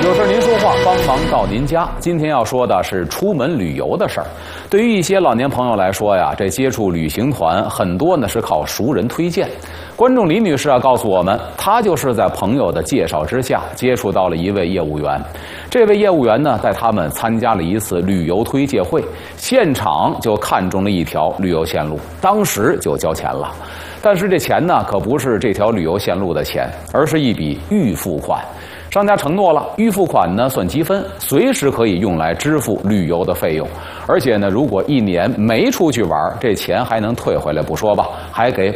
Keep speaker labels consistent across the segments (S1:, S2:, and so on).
S1: 有事您说话，帮忙到您家。今天要说的是出门旅游的事儿。对于一些老年朋友来说呀，这接触旅行团很多呢是靠熟人推荐。观众李女士啊告诉我们，她就是在朋友的介绍之下接触到了一位业务员。这位业务员呢带他们参加了一次旅游推介会，现场就看中了一条旅游线路，当时就交钱了。但是这钱呢可不是这条旅游线路的钱，而是一笔预付款。商家承诺了，预付款呢算积分，随时可以用来支付旅游的费用。而且呢，如果一年没出去玩，这钱还能退回来不说吧，还给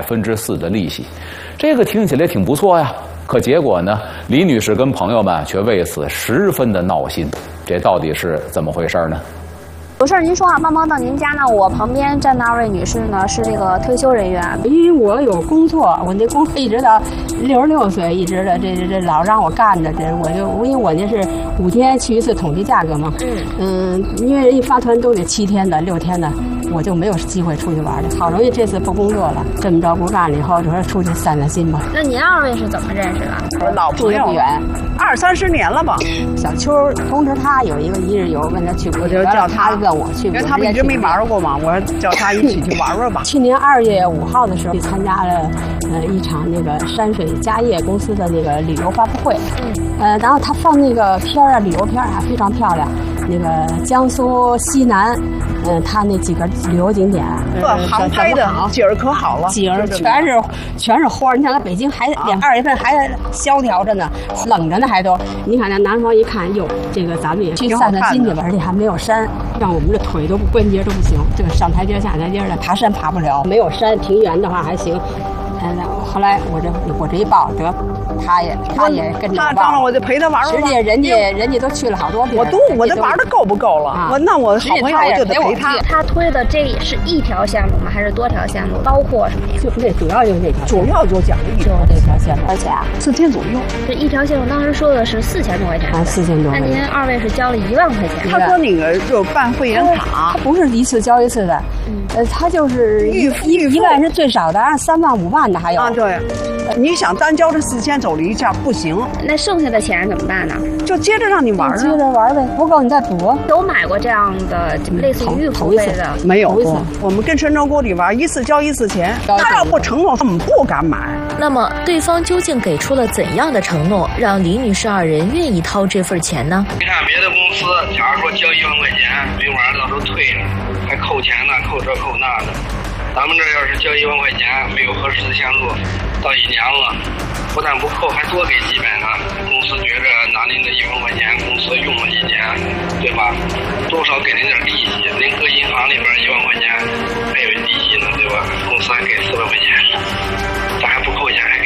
S1: 4%的利息。这个听起来挺不错呀。可结果呢，李女士跟朋友们却为此十分的闹心。这到底是怎么回事呢？
S2: 有事儿您说啊，帮忙到您家呢。我旁边站的2位女士呢是这个退休人员，
S3: 因为我有工作，我那工作一直到66岁，一直的这老让我干的，因为我那是5天去一次统计价格嘛，因为一发团都得7天的、6天的，我就没有机会出去玩的。好容易这次不工作了，这么着不干了以后，就说出去散散心吧。
S2: 那您2位是怎么认识的？
S4: 我老朋友
S3: 不远
S4: ，20-30年了吧。
S3: 小秋通知他有一个一日游，问他去不去，
S4: 我就叫他
S3: 问我去不去，
S4: 因为他们一直没玩过嘛，我叫他一起去玩玩吧。
S3: 去年2月5号的时候，去参加了一场那个山水家业公司的那个旅游发布会，然后他放那个片儿啊，旅游片啊非常漂亮，那个江苏西南，他那几个旅游景点，
S4: 航拍的景儿可好了，
S3: 景儿全是花，你看咱北京还2月份还萧条着呢，冷着呢还都，你看那南方一看，哟，这个咱们也去散散心去吧，而且还没有山，让我们这腿都关节都不行，这个上台阶下台阶的，爬山爬不了，没有山平原的话还行。后来我这一报得，他也跟着报，
S4: 当然我就陪他玩玩。
S3: 实际人家都去了好多地儿，
S4: 我这玩的够不够了？那我好朋友我就得陪他。
S2: 他推的这是一条线路吗？还是多条线路？包括什么呀？
S3: 就这主要就是这条，
S4: 主要就讲这
S3: 条线路，而且
S4: 4天左右。
S2: 这一条线路当时说的是4000多块钱
S3: ，4000多。
S2: 那您2位是交了1万块钱？
S4: 他说那个就办会员卡，
S3: 他不是一次交一次的，他就是一万是最少的，按3万5万的还有
S4: 啊。对，你想单交这4000走了一下不行，
S2: 那剩下的钱怎么办呢？
S4: 就接着让你玩，
S3: 接着玩呗，不够你再补。
S2: 有买过这样的类似于预付费的？
S4: 没有过。我们跟神州锅里玩，一次交一次钱，他要不承诺，他们不敢买。
S5: 那么对方究竟给出了怎样的承诺，让李女士2人愿意掏这份钱呢？
S6: 你看别的公司，假如说交1万块钱，没玩到时候退了，还扣钱呢，扣这扣那的。咱们这要是交1万块钱，没有合适的线路，到1年了，不但不扣，还多给几百呢。公司觉着拿您的1万块钱，公司用了几年，对吧？多少给您点利息，您搁银行里边1万块钱还有利息呢，对吧？公司还给400块